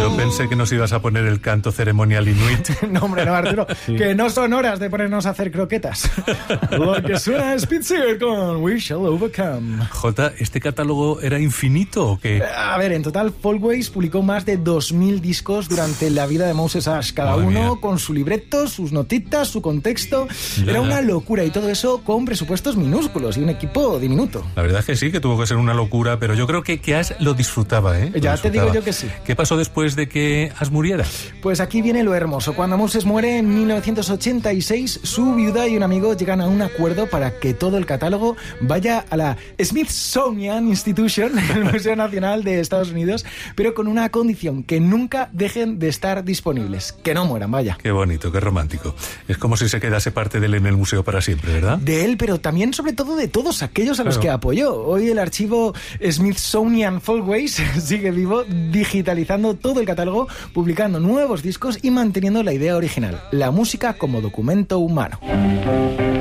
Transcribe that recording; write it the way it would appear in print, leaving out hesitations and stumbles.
Yo pensé que nos ibas a poner el canto ceremonial inuit. No, hombre, no, Arturo, que no son horas de ponernos a hacer croquetas. Lo que suena es Pete Seeger con We Shall Overcome. Jota, ¿este catálogo era infinito o qué? A ver, en total, Folkways publicó más de 2000 discos durante la vida de Moses Ash, cada Madre uno mía. con su libreto, sus notitas, su contexto. Ya. Era una locura, y todo eso con presupuestos minúsculos y un equipo diminuto. La verdad es que sí, que tuvo que ser una locura, pero yo creo que Ash lo disfrutaba, ¿eh? Ya te digo yo que sí. ¿Qué pasó después de que Ash muriera? Pues aquí viene lo hermoso. Cuando Moses muere en 1986, su viuda y un amigo llegan a un acuerdo para que todo el catálogo vaya a la Smithsonian Institution, el Museo Nacional de Estados Unidos, pero con una condición: que nunca dejen de estar disponibles, que no mueran, vaya. Qué bonito, qué romántico. Es como si se quedase parte de él en el museo para siempre, ¿verdad? De él, pero también, sobre todo, de todos aquellos a los que apoyó. Hoy el archivo Smithsonian Folkways sigue vivo, digitalizando todo el catálogo, publicando nuevos discos y manteniendo la idea original: la música como documento humano.